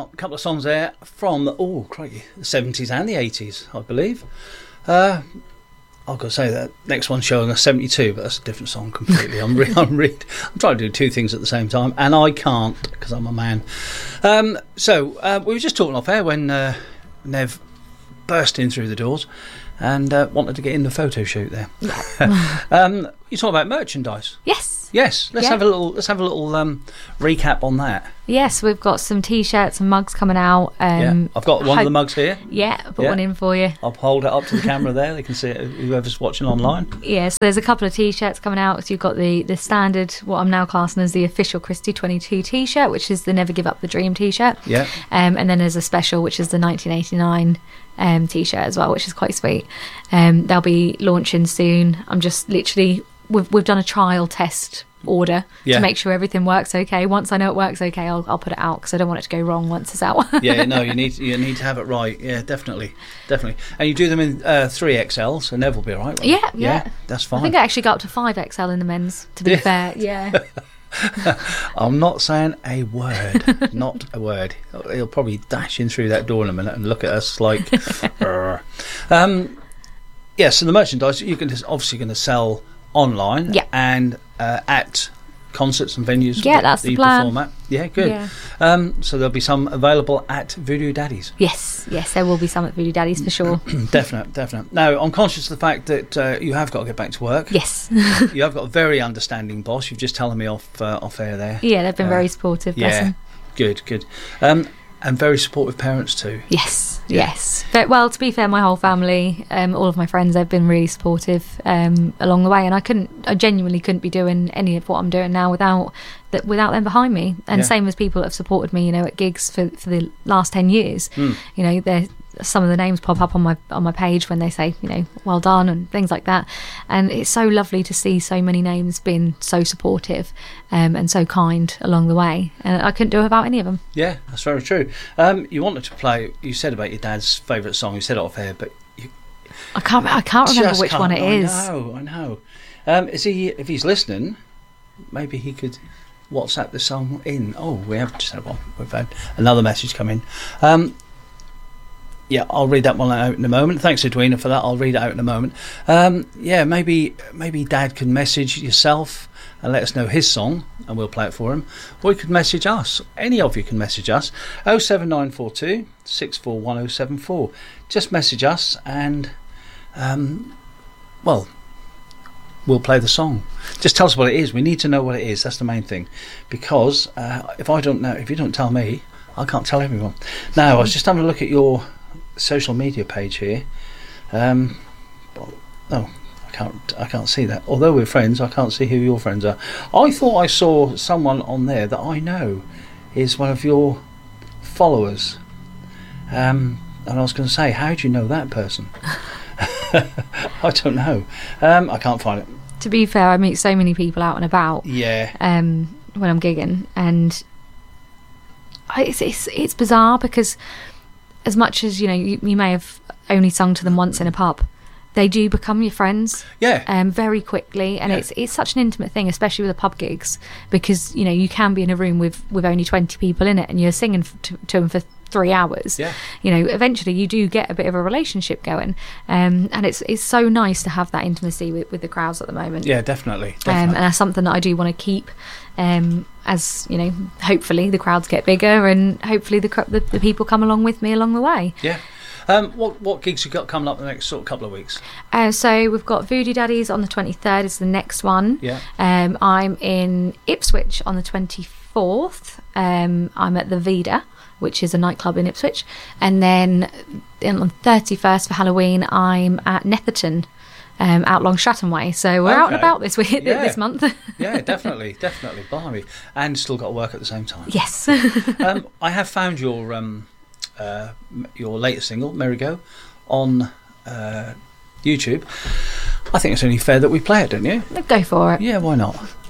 out a couple of songs there from the 70s and the 80s, I believe. I've got to say that next one's showing us 72, but that's a different song completely. I'm trying to do two things at the same time, and I can't because I'm a man. So we were just talking off air when Nev burst in through the doors and wanted to get in the photo shoot there. You talk about merchandise. Yes. Let's have a little recap on that. Yes, we've got some t-shirts and mugs coming out. I've got one of the mugs here. Yeah, I put one in for you. I'll hold it up to the camera there. They can see it, whoever's watching online. Yeah, so there's a couple of t-shirts coming out. So you've got the standard, what I'm now classing as the official Christie 22 t-shirt, which is the Never Give Up the Dream t-shirt. Yeah. And then there's a special, which is the 1989 t-shirt as well, which is quite sweet. They'll be launching soon. I'm just literally... We've done a trial test order to make sure everything works okay. Once I know it works okay, I'll put it out because I don't want it to go wrong once it's out. Yeah, no, you need to have it right. Yeah, definitely. And you do them in 3XL, so Nev will be all right. Yeah, that's fine. I think I actually got up to 5XL in the men's. To be fair, yeah. I'm not saying a word. Not a word. He'll probably dash in through that door in a minute and look at us like. So the merchandise you can obviously going to sell online and at concerts and venues that's the plan. Perform at. Yeah, good. So there'll be some available at Voodoo Daddies. Yes, there will be some at Voodoo Daddies for sure. Definite. Now, I'm conscious of the fact that you have got to get back to work. Yes. You have got a very understanding boss. You've just telling me off air there. Yeah, they've been very supportive. Yeah, good. And very supportive parents too. Yes. But, well, to be fair, my whole family, all of my friends, they've been really supportive along the way, and I genuinely couldn't be doing any of what I'm doing now without them behind me. And same as people that have supported me, at gigs for the last 10 years. Some of the names pop up on my page when they say, well done and things like that. And it's so lovely to see so many names being so supportive and so kind along the way. And I couldn't do it without any of them. Yeah, that's very true. You wanted to play, you said about your dad's favourite song, you said it off air, but I can't remember which one it is. I know. If he's listening, maybe he could WhatsApp the song in. Oh, we have just had one. We've had another message come in. Yeah, I'll read that one out in a moment. Thanks, Edwina, for that. I'll read it out in a moment. Maybe Dad can message yourself and let us know his song, and we'll play it for him. Or you could message us. Any of you can message us. 07942 641074. Just message us, and we'll play the song. Just tell us what it is. We need to know what it is. That's the main thing. Because if you don't tell me, I can't tell everyone. Now, I was just having a look at your social media page here. I can't see that. Although we're friends, I can't see who your friends are. I thought I saw someone on there that I know is one of your followers. And I was going to say, how do you know that person? I don't know. I can't find it. To be fair, I meet so many people out and about. Yeah. When I'm gigging, and it's bizarre because as much as you may have only sung to them once in a pub, they do become your friends. Yeah. Very quickly, and it's such an intimate thing, especially with the pub gigs, because you can be in a room with only 20 people in it, and you're singing to them for 3 hours. Yeah. Eventually you do get a bit of a relationship going, and it's so nice to have that intimacy with the crowds at the moment. Yeah, definitely. And that's something that I do want to keep. As hopefully the crowds get bigger, and hopefully the people come along with me along the way. Yeah. What gigs you got coming up the next sort of couple of weeks? So we've got Voodoo Daddies on the 23rd is the next one. Yeah. I'm in Ipswich on the 24th. I'm at the Vida, which is a nightclub in Ipswich, and then on the 31st for Halloween I'm at Netherton, out along Stratton Way. So we're out and about this month. Yeah, definitely. Blimey. And still got to work at the same time. Yes. I have found your latest single, Merry Go, on YouTube. I think it's only fair that we play it, don't you? Go for it. Yeah, why not?